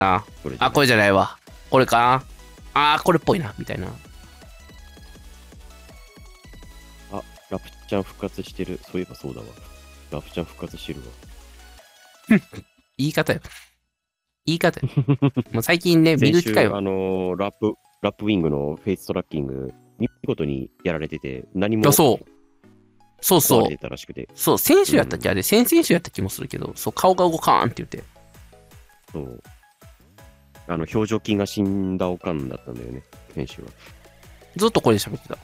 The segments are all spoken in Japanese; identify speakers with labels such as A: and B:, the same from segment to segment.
A: あ、これじゃないわ。これかな。あー、これっぽいな、みたいな。
B: あ、ラプちゃん復活してる。そういえばそうだわ。ラプちゃん復活してるわ。
A: 言い方よ。言い方よ。もう最近ね、見る機会は。
B: ラップウィングのフェイストラッキング、見事にやられてて、何も
A: そう。そう
B: 壊
A: そう。
B: れてたらしくて。
A: そう、選手やったっけ、あれ、先々週やった気もするけど、そう、顔が動かーんって言って。
B: そう。表情筋が死んだおかんだったんだよね、選手は。
A: ずっとこれで喋ってた。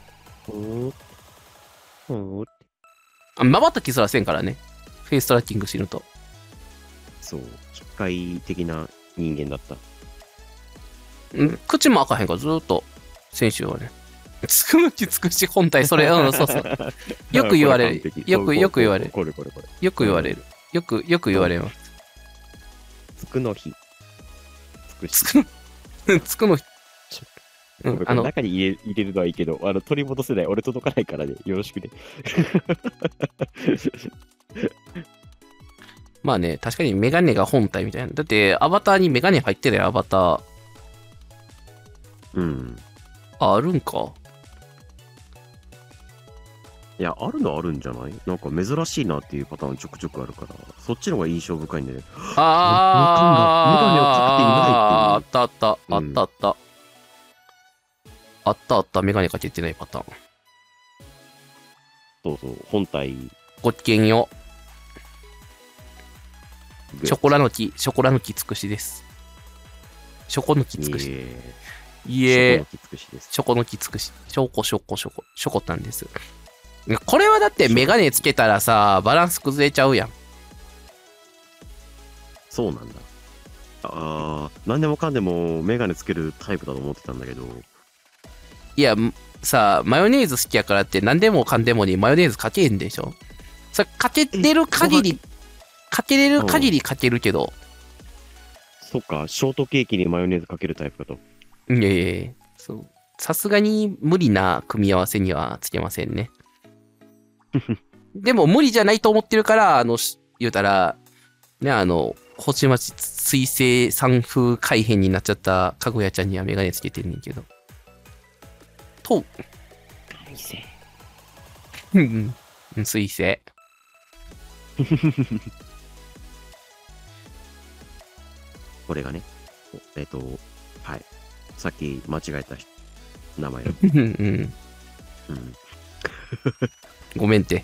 A: 瞬きすらせんからね。フェイストラッキング死ぬと。
B: そう。機械的な人間だった。
A: 口も開かへんからずっと、選手はね。つくむきつくし本体、それ、そうそう。よく言われる。よく言われる。
B: これ。
A: よく言われる。よく言われます。
B: つくの日。
A: つくの日。
B: 中に入れるのはいいけど、取り戻せない。俺届かないからね。よろしくね。
A: まあね、確かにメガネが本体みたいな。だって、アバターにメガネ入ってるよ、アバター。
B: うん。
A: あるんか。
B: いや、あるのあるんじゃない？なんか珍しいなっていうパターンちょくちょくあるから、そっちの方が印象深いんでね。
A: あったあった。あった、メガネかけてないパターン。
B: そう、本体。
A: ごきげんよう。ショコラの木つくしです。ショコの木つくし。いえ、ショコの木つくし。ショコたんです。これはだってメガネつけたらさ、バランス崩れちゃうやん。
B: そうなんだ。何でもかんでもメガネつけるタイプだと思ってたんだけど。
A: いや、さ、マヨネーズ好きやからって何でもかんでもにマヨネーズかけへんでしょ。それかけてる限り、かけれる限りかけるけど。
B: そっか、ショートケーキにマヨネーズかけるタイプかと。
A: いやいや、そう。さすがに無理な組み合わせにはつけませんね。でも無理じゃないと思ってるから、言うたら、ね、星町水星三風改変になっちゃったかぐやちゃんにはメガネつけてんねんけど。と、水星。
B: これがね、はい。さっき間違えた名前。
A: ごめんて。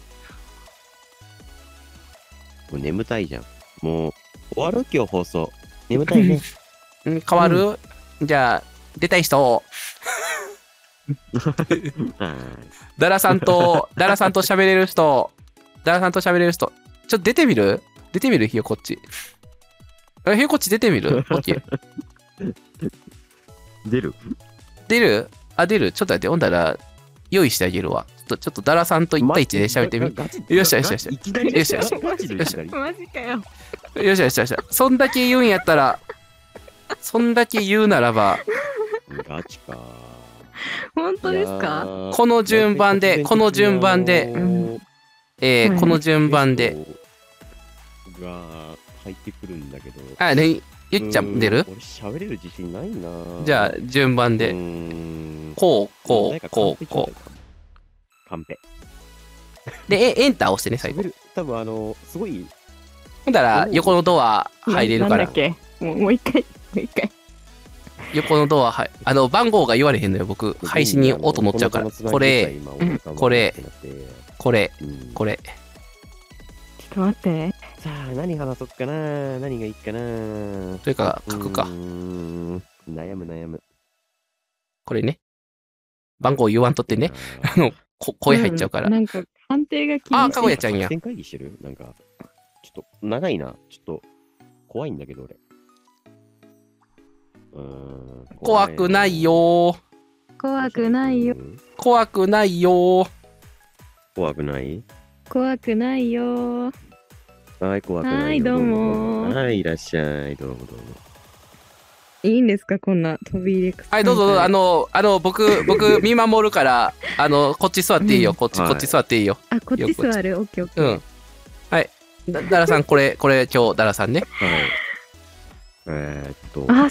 B: もう眠たいじゃん。もう、終わる今日放送。眠たいね。
A: 変わる、じゃあ、出たい人。ダラさんと喋れる人。ちょっと出てみるひよこっち。ひよこっち出てみる？ OK。
B: 出る。
A: 出る。ちょっと待って、ほんだら、用意してあげるわ。ちょっとダラさんと1対1で喋ってみ。よっしゃ。
B: いきなり
A: よっしゃ。
C: マジかよ。
A: よっしゃ。そんだけ言うんやったら、そんだけ言うならば。
B: ガチか。
C: 本当ですか？
A: この順番で。が入
B: ってくるんだけど。
A: ゆっちゃん出る？
B: 俺喋れる自信ないな。
A: じゃあ、順番で。こう。
B: カンペ。
A: で、エンター押してね、最後。
B: 多分すごい。
A: ほんだら、横のドア入れるから。
C: なんだっけ？もう一回。
A: 横のドア、番号が言われへんのよ、僕。配信に音乗っちゃうから。これ。
C: ちょっと待って。
B: さあ、何話そうかな。何がいいかな。
A: というか、書くか。
B: 悩む。
A: これね。番号言わんとってね。声入っちゃうから。
C: なんか、判定が
A: あ、かごやちゃんや。
B: 作戦会議してる？なんか、ちょっと、長いな。ちょっと、怖いんだけど、俺。
A: 怖くないよ。
C: 怖くないよ。
A: 怖くないよ。
B: 怖くない？
C: 怖くないよ。
B: はい、怖くないよ。
C: はい、どうも。
B: はい、いらっしゃい。どうも。
C: いいんですか、こんな飛び入れく。
A: はい、どうぞ。僕見守るから、こっち座っていいよ。こっち座っていいよ。
C: あ、こっち座る。オッケー。
A: はい。ダラさん、これ今日ダラさんね。
B: はい。
C: あ、